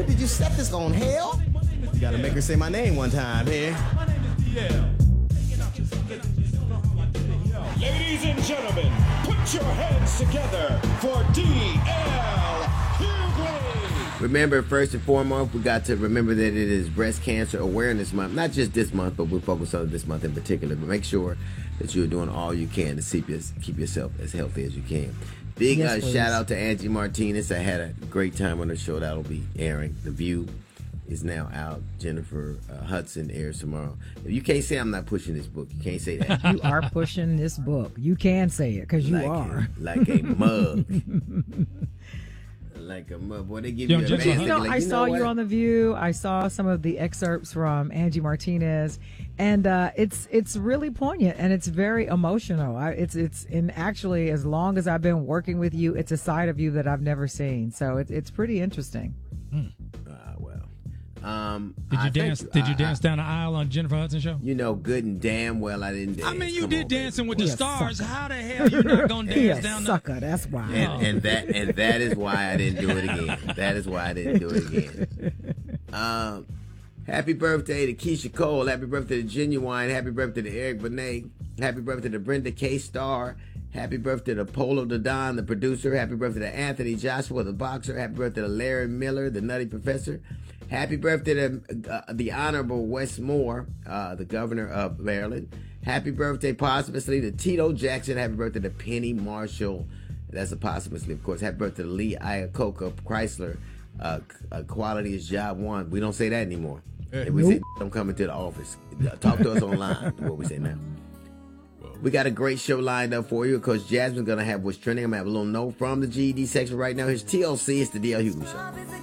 What did you set this on, hell? You gotta make her say my name one time here. Ladies and gentlemen, put your hands together for D.L. Hughley. Remember, first and foremost, we got to remember that it is Breast Cancer Awareness Month. Not just this month, but we'll focus on this month in particular. But make sure that you're doing all you can to keep yourself as healthy as you can. Big shout out to Angie Martinez. I had a great time on her show. That'll be airing. The View is now out. Jennifer Hudson airs tomorrow. If you can't say I'm not pushing this book, you can't say that. You are pushing this book. You can say it because you are. Like a mug. Like a mug. Boy, they give you a man. I saw you on The View. I saw some of the excerpts from Angie Martinez, and it's really poignant and it's very emotional. It's actually, as long as I've been working with you, it's a side of you that I've never seen. So it's pretty interesting. Did you dance down the aisle on Jennifer Hudson show? You know good and damn well I didn't dance. I mean, you did Dancing with the Stars. How the hell you not gonna dance down the sucker? That's why. And that is why I didn't do it again. That is why I didn't do it again. Happy birthday to Keisha Cole. Happy birthday to Genuine. Happy birthday to Eric Benet. Happy birthday to Brenda K. Starr. Happy birthday to Polo Don, the producer. Happy birthday to Anthony Joshua, the boxer. Happy birthday to Larry Miller, the Nutty Professor. Happy birthday to the Honorable Wes Moore, the governor of Maryland. Happy birthday posthumously to Tito Jackson. Happy birthday to Penny Marshall. That's a posthumously, of course. Happy birthday to Lee Iacocca Chrysler. Quality is job one. We don't say that anymore. If we say don't come into the office. Talk to us online. What we say now. We got a great show lined up for you because Jasmine's going to have what's trending. I'm going to have a little note from the GED section right now. Here's TLC. It's the D.L. Hughley Show.